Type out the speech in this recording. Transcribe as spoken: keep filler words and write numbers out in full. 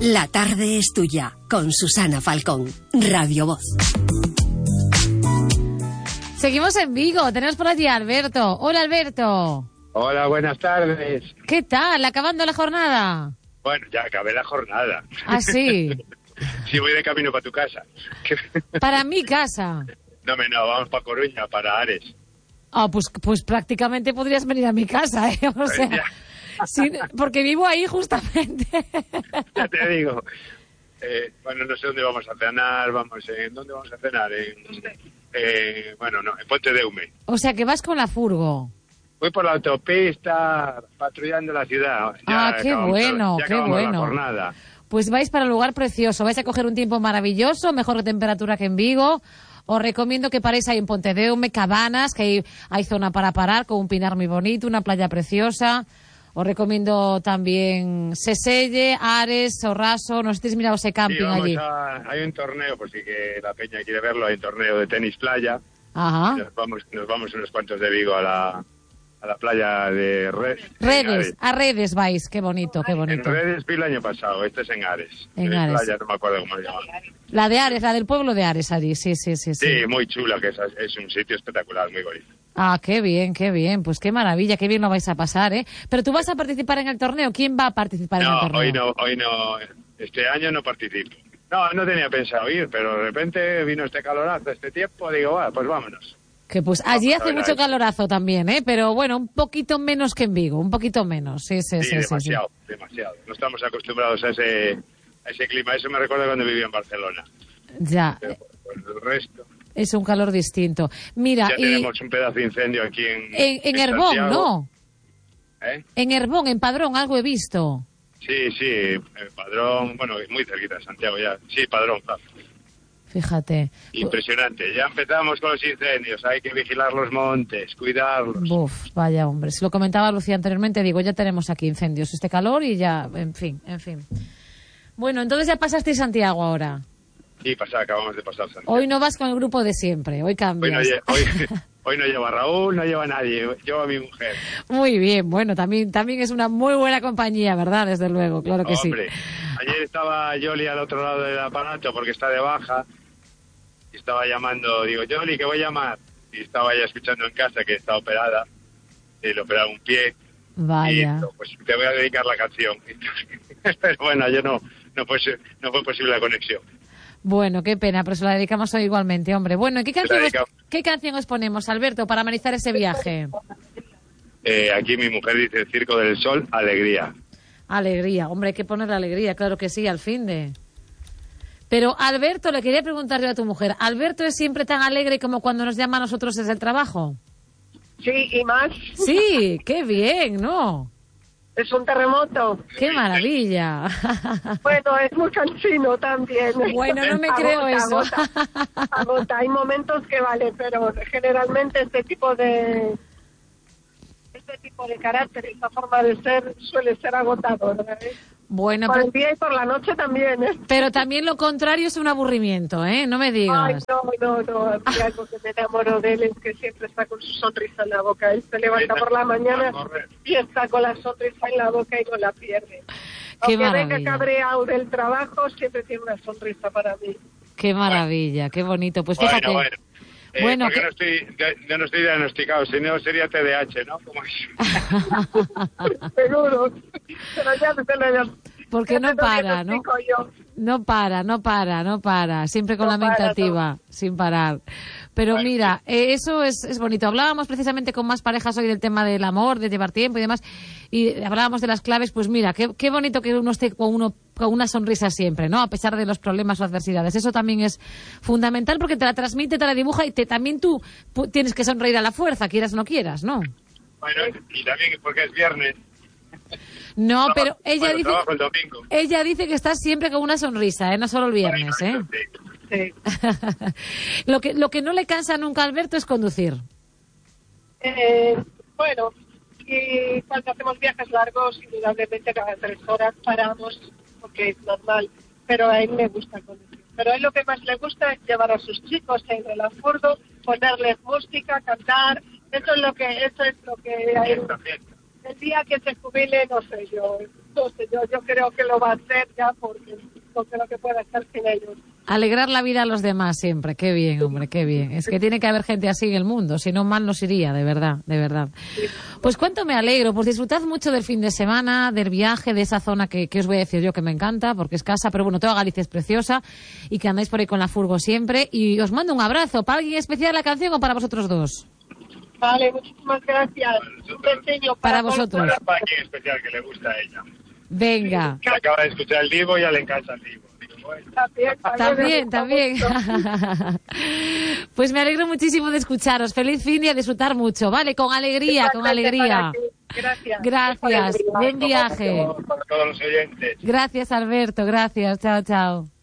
La tarde es tuya, con Susana Falcón, Radio Voz. Seguimos en Vigo, tenemos por allí a Alberto. Hola, Alberto. Hola, buenas tardes. ¿Qué tal? ¿Acabando la jornada? Bueno, ya acabé la jornada. ¿Ah, sí? Sí, voy de camino para tu casa. Para mi casa. No, me no, vamos para Coruña, para Ares. Ah, pues, pues prácticamente podrías venir a mi casa, ¿eh? O sea, sí, porque vivo ahí justamente. Ya te digo. Eh, bueno, no sé dónde vamos a cenar, vamos, ¿en dónde vamos a cenar? En, eh, bueno, no, en Ponte de Ume. O sea, que vas con la furgo. Voy por la autopista, patrullando la ciudad. Ya ah, qué acabamos, bueno, ya qué acabamos bueno. la jornada. Pues vais para un lugar precioso, vais a coger un tiempo maravilloso, mejor temperatura que en Vigo. Os recomiendo que paréis ahí en Pontedeume, Cabanas, que hay, hay zona para parar, con un pinar muy bonito, una playa preciosa. Os recomiendo también Seselle, Ares, Sorraso, no sé si tenéis mirado ese camping sí, vamos allí. A, hay un torneo, por si que la peña quiere verlo, hay un torneo de tenis playa. Ajá. Nos vamos, nos vamos unos cuantos de Vigo a la, a la playa de Red, Redes, a Redes vais, qué bonito, qué bonito. En Redes vi el año pasado, este es en Ares. En en Ares. Playa, no me acuerdo cómo se llama. La de Ares, la del pueblo de Ares allí, sí, sí, sí. Sí, sí muy chula, que es, es un sitio espectacular, muy bonito. Ah, qué bien, qué bien, pues qué maravilla, qué bien lo vais a pasar, ¿eh? Pero tú vas a participar en el torneo, ¿quién va a participar no, en el torneo? hoy no, hoy no, este año no participo. No, no tenía pensado ir, pero de repente vino este calorazo, este tiempo, digo, va, pues vámonos. Que pues allí Vamos hace mucho calorazo también, ¿eh? Pero bueno, un poquito menos que en Vigo, un poquito menos, sí, sí, sí. Sí, sí demasiado, sí. demasiado. No estamos acostumbrados a ese, a ese clima, eso me recuerda cuando vivía en Barcelona. Ya. Pero por el resto... Es un calor distinto. Mira, ya y tenemos un pedazo de incendio aquí en En, en, en Herbón, Santiago. ¿no? ¿Eh? En Herbón, en Padrón, algo he visto. Sí, sí, eh, Padrón, bueno, muy cerquita de Santiago ya. Sí, Padrón, claro. Fíjate. Impresionante. Ya empezamos con los incendios, hay que vigilar los montes, cuidarlos. Buf, vaya hombre. Se lo comentaba Lucía anteriormente, digo, ya tenemos aquí incendios, este calor y ya, en fin, en fin. Bueno, entonces ya pasaste Santiago ahora. Sí, pasa, acabamos de pasar Santiago. Hoy no vas con el grupo de siempre, hoy cambias. Hoy no, lle- hoy, hoy no lleva a Raúl, no lleva a nadie, lleva a mi mujer. Muy bien, bueno, también, también es una muy buena compañía, ¿verdad? Desde luego, claro que Hombre, sí. ayer estaba Yoli al otro lado del aparato porque está de baja y estaba llamando, digo, Yoli, que voy a llamar. Y estaba ella escuchando en casa que está operada, y le operaron un pie. Vaya. Y digo, pues te voy a dedicar la canción. Pero bueno, ayer no, no, fue, no fue posible la conexión. Bueno, qué pena, pero se la dedicamos hoy igualmente, hombre. Bueno, ¿qué canción, os, dedicamos. ¿qué canción os ponemos, Alberto, para amenizar ese viaje? Eh, aquí mi mujer dice el Circo del Sol, alegría. Alegría, hombre, hay que ponerle alegría, claro que sí, al fin de... Pero, Alberto, le quería preguntar yo a tu mujer, ¿Alberto es siempre tan alegre como cuando nos llama a nosotros desde el trabajo? Sí, y más. Sí, qué bien, ¿no? Es un terremoto. ¡Qué maravilla! Bueno, es muy cansino también. Bueno, no me creo agota, eso. Agota, agota. Hay momentos que vale, pero generalmente este tipo de este tipo de carácter, esta forma de ser, suele ser agotador, ¿eh? Bueno, por pero, el día y por la noche también, ¿eh? pero también lo contrario es un aburrimiento, ¿eh? No me digas. Ay, no, no, no. A mí algo que me enamoro de él es que siempre está con su sonrisa en la boca. Él se levanta por la mañana y está con la sonrisa en la boca y no la pierde. Qué Aunque maravilla. venga cabreado del trabajo, siempre tiene una sonrisa para mí. Qué maravilla, qué bonito. Pues fíjate. Bueno, bueno. Eh, Bueno, porque que- no estoy, yo no estoy diagnosticado, si no sería T D A H, ¿no? Como es. Seguro. Pero ya se lo Porque ya no te lo para, ¿no? diagnostico yo. No para, no para, no para. Siempre con No la para, mentativa, sin parar. Pero Bueno, mira, eh, eso es, es bonito. Hablábamos precisamente con más parejas hoy del tema del amor, de llevar tiempo y demás, y hablábamos de las claves. Pues mira, qué, qué bonito que uno esté con uno con una sonrisa siempre, ¿no? A pesar de los problemas o adversidades. Eso también es fundamental porque te la transmite, te la dibuja y te, también tú pu- tienes que sonreír a la fuerza, quieras o no quieras, ¿no? Bueno, y también porque es viernes. No, Trabajo- pero ella bueno, dice trabajo el domingo. ella dice que estás siempre con una sonrisa, ¿eh? No solo el viernes, ¿eh? Bueno, sí. Sí. lo que lo que no le cansa nunca a Alberto es conducir. Eh, bueno, y cuando hacemos viajes largos, indudablemente cada tres horas paramos, porque es normal, pero a él le gusta conducir. Pero a él lo que más le gusta es llevar a sus chicos en el afurdo, ponerles música, cantar, eso es lo que, eso es lo que a él, el día que se jubile, no sé yo, no sé, yo, yo creo que lo va a hacer ya porque no creo que pueda estar sin ellos. Alegrar la vida a los demás siempre. Qué bien, hombre, qué bien. Es que tiene que haber gente así en el mundo, si no mal nos iría, de verdad, de verdad. Pues cuánto me alegro, pues disfrutad mucho del fin de semana, del viaje, de esa zona que, que os voy a decir yo que me encanta, porque es casa, pero bueno, toda Galicia es preciosa y que andáis por ahí con la furgo siempre. Y os mando un abrazo. ¿Para alguien especial la canción o para vosotros dos? Vale, muchísimas gracias. Un besillo Para para, vosotros. Para, para quien especial que le gusta a ella. Venga. Que acaba de escuchar el Divo y ya le encanta el Divo. Digo, bueno. También, También, también. Pues me alegro muchísimo de escucharos. Feliz fin y a disfrutar mucho, ¿vale? Con alegría, con alegría. Gracias. Gracias. Buen viaje. Para todos los oyentes. Gracias, Alberto. Gracias. Chao, chao.